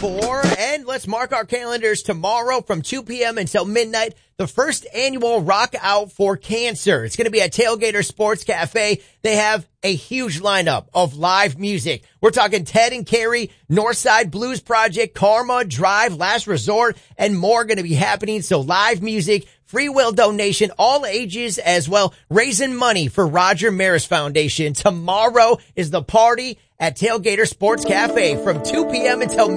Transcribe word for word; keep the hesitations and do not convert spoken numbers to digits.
for, and let's mark our calendars tomorrow from two p.m. until midnight, the first annual Rock Out for Cancer. It's going to be at Tailgater Sports Cafe. They have a huge lineup of live music. We're talking Ted and Carrie, Northside Blues Project, Karma, Drive, Last Resort, and more going to be happening. So live music, free will donation, all ages as well, raising money for Roger Maris Foundation. Tomorrow is the party at Tailgater Sports Cafe from two p.m. until